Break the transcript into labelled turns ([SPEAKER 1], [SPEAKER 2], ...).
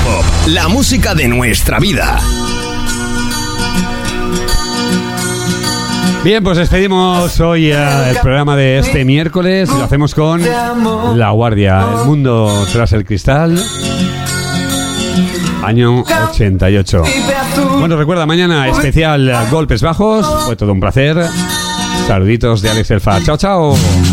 [SPEAKER 1] Pop, la música de nuestra vida.
[SPEAKER 2] Bien, pues despedimos hoy el programa de este miércoles y lo hacemos con La Guardia, el mundo tras el cristal, año 88. Bueno, recuerda, mañana especial Golpes Bajos. Fue todo un placer. Saluditos de Alex Elfa. Chao, chao.